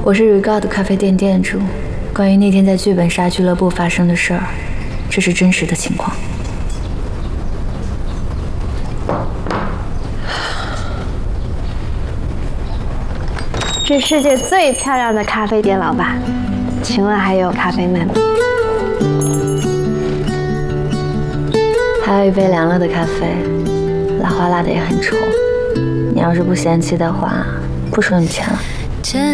我是 Regard 咖啡店店主。关于那天在剧本杀俱乐部发生的事儿，这是真实的情况。 是世界最漂亮的咖啡店老板，请问还有咖啡卖吗？ 还有一杯凉了的咖啡，拉花拉的也很稠。你要是不嫌弃的话，不收你钱了。